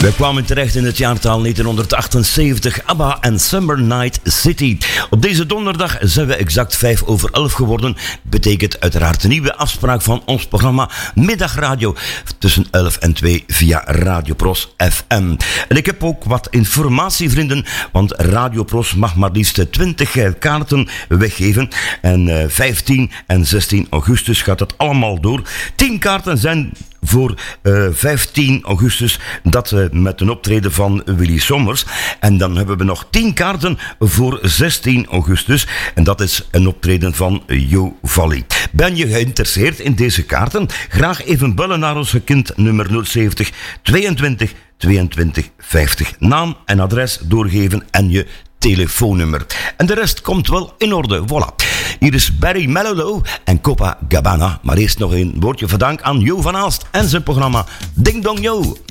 We kwamen terecht in het jaartal 1978, ABBA en Summer Night City. Op deze donderdag zijn we exact 11:05 geworden. Betekent uiteraard een nieuwe afspraak van ons programma Middagradio tussen 11 en 2 via Radio Pros FM. En ik heb ook wat informatie, vrienden, want Radio Pros mag maar liefst 20 kaarten weggeven. En 15 en 16 augustus gaat het allemaal door. 10 kaarten zijn voor 15 augustus, dat met een optreden van Willy Sommers. En dan hebben we nog 10 kaarten voor 16 augustus. En dat is een optreden van Jo Valley. Ben je geïnteresseerd in deze kaarten? Graag even bellen naar ons gekend nummer 070 22 22 50. Naam en adres doorgeven en je telefoonnummer. En de rest komt wel in orde. Voilà. Hier is Barry Manilow en Copacabana. Maar eerst nog een woordje van dank aan Jo van Aalst en zijn programma Ding Dong Jo.